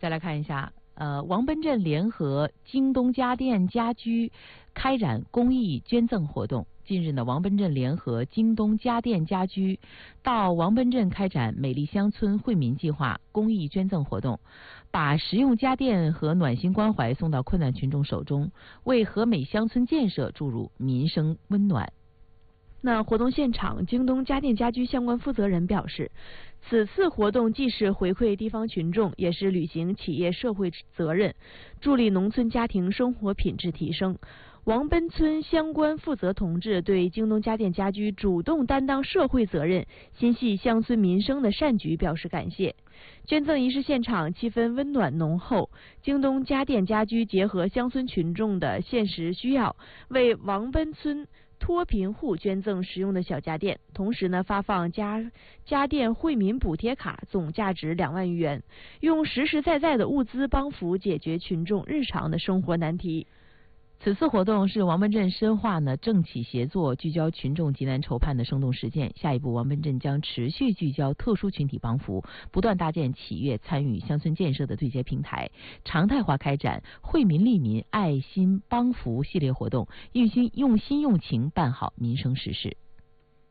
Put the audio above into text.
再来看一下，王奔镇联合京东家电家居开展公益捐赠活动。近日呢，王奔镇联合京东家电家居到王奔镇开展美丽乡村惠民计划公益捐赠活动，把实用家电和暖心关怀送到困难群众手中，为和美乡村建设注入民生温暖。 那活动现场，京东家电家居相关负责人表示，此次活动既是回馈地方群众，也是履行企业社会责任，助力农村家庭生活品质提升。王奔村相关负责同志对京东家电家居主动担当社会责任、心系乡村民生的善举表示感谢。捐赠仪式现场气氛温暖浓厚，京东家电家居结合乡村群众的现实需要，为王奔村脱贫户捐赠实用的小家电，同时呢发放家电惠民补贴卡，总价值2万余元，用实实在在的物资帮扶解决群众日常的生活难题。 此次活动是王奔镇深化政企协作、聚焦群众急难愁盼的生动实践。下一步，王奔镇将持续聚焦特殊群体帮扶，不断搭建企业参与乡村建设的对接平台，常态化开展惠民利民、爱心帮扶系列活动，用心用情办好民生实事。